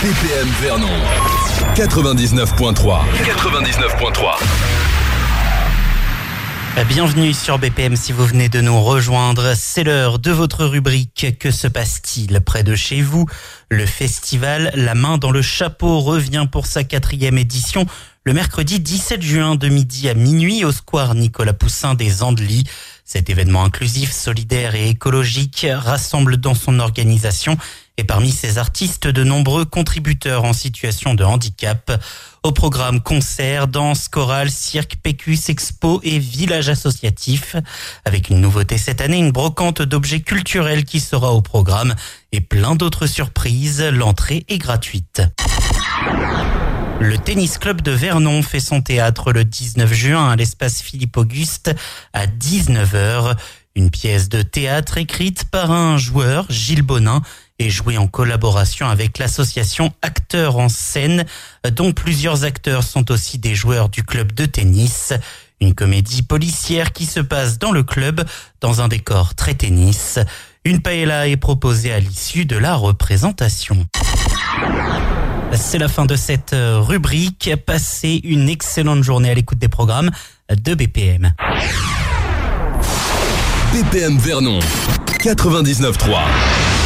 BPM Vernon 99.3. Bienvenue sur BPM si vous venez de nous rejoindre. C'est l'heure de votre rubrique. Que se passe-t-il près de chez vous? Le festival La Main dans le Chapeau revient pour sa 4e édition le mercredi 17 juin de midi à minuit au square Nicolas Poussin des Andelys. Cet événement inclusif, solidaire et écologique rassemble dans son organisation et parmi ses artistes de nombreux contributeurs en situation de handicap. Au programme concerts, danse, chorale, cirque, pécus, expo et village associatif. Avec une nouveauté cette année, une brocante d'objets culturels qui sera au programme et plein d'autres surprises. L'entrée est gratuite. Le Tennis Club de Vernon fait son théâtre le 19 juin à l'espace Philippe-Auguste à 19h. Une pièce de théâtre écrite par un joueur, Gilles Bonin, et jouée en collaboration avec l'association Acteurs en scène, dont plusieurs acteurs sont aussi des joueurs du club de tennis. Une comédie policière qui se passe dans le club, dans un décor très tennis. Une paella est proposée à l'issue de la représentation. C'est la fin de cette rubrique. Passez une excellente journée à l'écoute des programmes de BPM. BPM Vernon 99.3.